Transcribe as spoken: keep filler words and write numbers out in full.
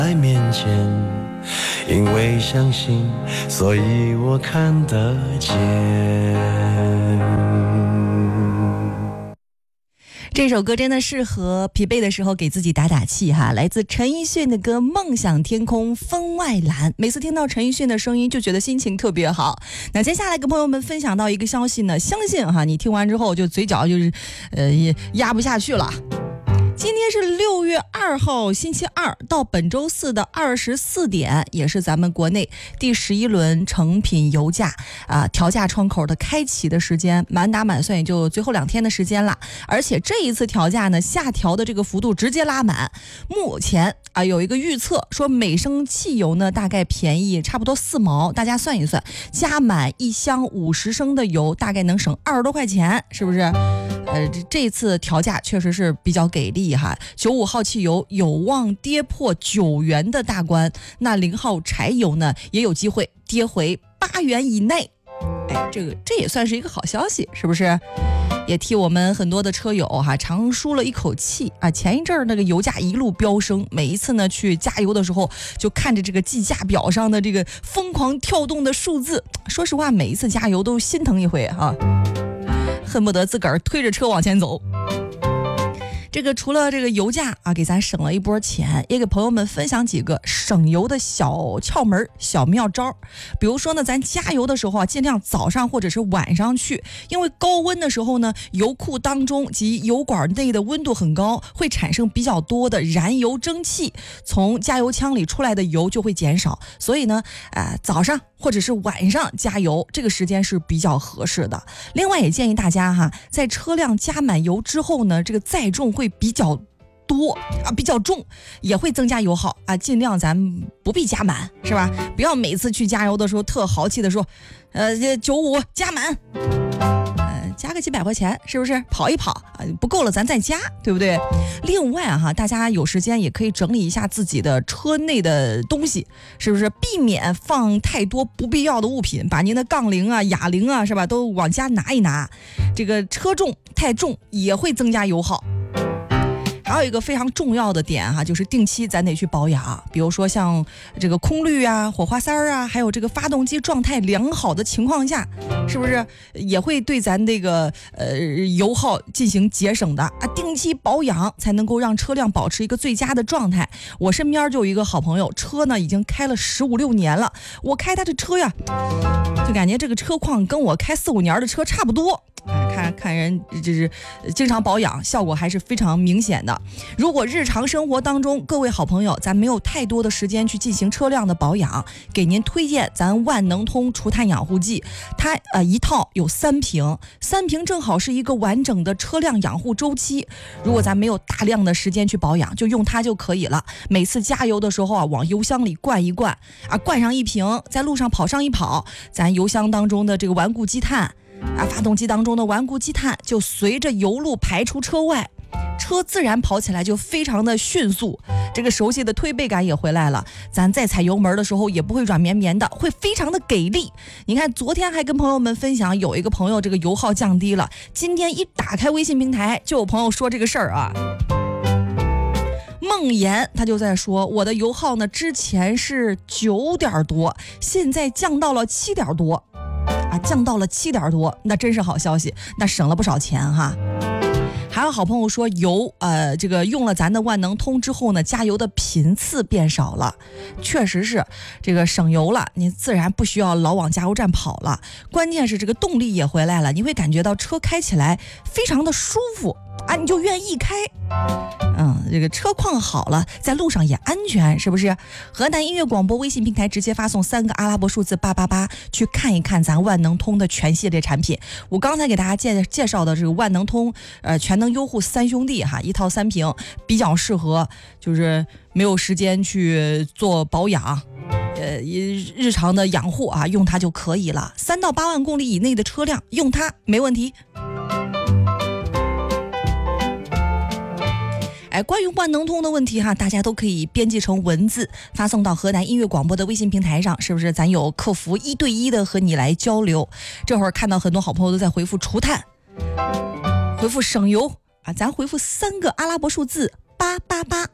在面前，因为相信，所以我看得见。 这首歌真的适合疲惫的时候给自己打打气哈，来自陈奕迅的歌《梦想天空分外蓝》。每次听到陈奕迅的声音就觉得心情特别好。那接下来跟朋友们分享到一个消息呢，相信哈你听完之后就嘴角就是呃也压不下去了。今天是六月二号星期二，到本周四的二十四点，也是咱们国内第十一轮成品油价啊调价窗口的开启的时间，满打满算也就最后两天的时间了。而且这一次调价呢，下调的这个幅度直接拉满。目前啊有一个预测说，每升汽油呢大概便宜差不多四毛，大家算一算，加满一箱五十升的油，大概能省二十多块钱，是不是？呃，这次调价确实是比较给力哈。九五号汽油有望跌破九元的大关，那零号柴油呢也有机会跌回八元以内。哎，这个这也算是一个好消息，是不是？也替我们很多的车友哈长舒了一口气啊！前一阵儿那个油价一路飙升，每一次呢去加油的时候，就看着这个计价表上的这个疯狂跳动的数字，说实话，每一次加油都心疼一回哈，恨不得自个儿推着车往前走。这个除了这个油价啊，给咱省了一波钱，也给朋友们分享几个省油的小窍门、小妙招。比如说呢，咱加油的时候啊，尽量早上或者是晚上去，因为高温的时候呢，油库当中及油管内的温度很高，会产生比较多的燃油蒸汽，从加油枪里出来的油就会减少。所以呢，呃，早上或者是晚上加油，这个时间是比较合适的。另外也建议大家哈，在车辆加满油之后呢，这个载重会比较多啊，比较重，也会增加油耗啊，尽量咱不必加满，是吧？不要每次去加油的时候特豪气的说，呃，九五加满。加个几百块钱，是不是跑一跑啊？不够了咱再加，对不对？另外哈，大家有时间也可以整理一下自己的车内的东西，是不是？避免放太多不必要的物品，把您的杠铃啊、哑铃啊，是吧，都往家拿一拿。这个车重太重也会增加油耗。还有一个非常重要的点哈，就是定期咱得去保养，比如说像这个空滤啊、火花塞啊，还有这个发动机状态良好的情况下，是不是也会对咱这个呃油耗进行节省的啊？定期保养才能够让车辆保持一个最佳的状态。我身边就有一个好朋友，车呢已经开了十五六年了，我开他的车呀，就感觉这个车况跟我开四五年的车差不多。看看人就是经常保养，效果还是非常明显的。如果日常生活当中各位好朋友咱没有太多的时间去进行车辆的保养，给您推荐咱万能通除碳养护剂，它呃一套有三瓶，三瓶正好是一个完整的车辆养护周期。如果咱没有大量的时间去保养，就用它就可以了。每次加油的时候啊，往油箱里灌一灌啊，灌上一瓶，在路上跑上一跑，咱油箱当中的这个顽固积碳啊，发动机当中的顽固积碳就随着油路排出车外，车自然跑起来就非常的迅速，这个熟悉的推背感也回来了，咱再踩油门的时候也不会软绵绵的，会非常的给力。你看昨天还跟朋友们分享，有一个朋友这个油耗降低了，今天一打开微信平台就有朋友说这个事儿啊。梦妍他就在说，我的油耗呢之前是九点多，现在降到了七点多啊，降到了七点多，那真是好消息，那省了不少钱哈。还有好朋友说油，呃，这个用了咱的万能通之后呢，加油的频次变少了，确实是这个省油了，你自然不需要老往加油站跑了。关键是这个动力也回来了，你会感觉到车开起来非常的舒服啊，你就愿意开。嗯，这个车况好了，在路上也安全，是不是？河南音乐广播微信平台直接发送三个阿拉伯数字八八八，去看一看咱万能通的全系列产品。我刚才给大家介介绍的这个万能通，呃，全能优护三兄弟哈，一套三瓶，比较适合就是没有时间去做保养。呃，日常的养护啊，用它就可以了。三到八万公里以内的车辆，用它没问题。哎，关于万能通的问题哈，大家都可以编辑成文字发送到河南音乐广播的微信平台上，是不是？咱有客服一对一的和你来交流。这会儿看到很多好朋友都在回复除碳，回复省油啊，咱回复三个阿拉伯数字八八八。